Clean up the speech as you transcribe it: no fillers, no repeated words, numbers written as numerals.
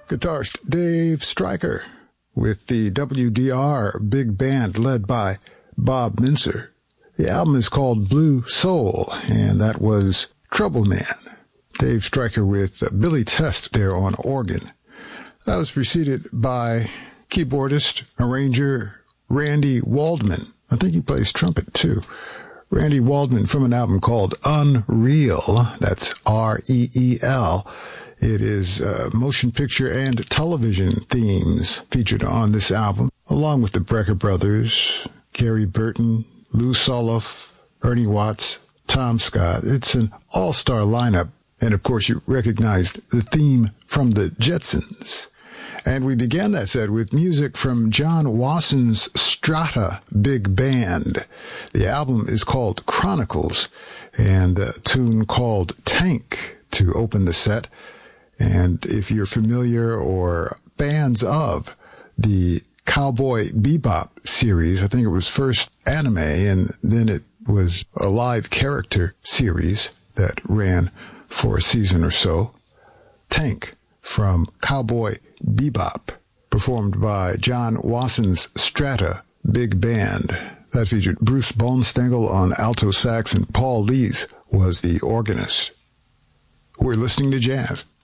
Guitarist Dave Stryker with the WDR Big Band led by Bob Mincer. The album is called Blue Soul, and that was Trouble Man. Dave Stryker with Billy Test there on organ. That was preceded by keyboardist, arranger Randy Waldman. I think he plays trumpet too. Randy Waldman from an album called Unreal. That's R-E-E-L. It is motion picture and television themes featured on this album, along with the Brecker Brothers, Gary Burton, Lou Soloff, Ernie Watts, Tom Scott. It's an all-star lineup. And, of course, you recognized the theme from the Jetsons. And we began that set with music from John Wasson's Strata Big Band. The album is called Chronicles, and a tune called Tank to open the set. And if you're familiar or fans of the Cowboy Bebop series, I think it was first anime, and then it was a live character series that ran for a season or so. Tank from Cowboy Bebop, performed by John Wasson's Strata Big Band. That featured Bruce Bonestengel on alto sax, and Paul Lees was the organist. We're listening to jazz.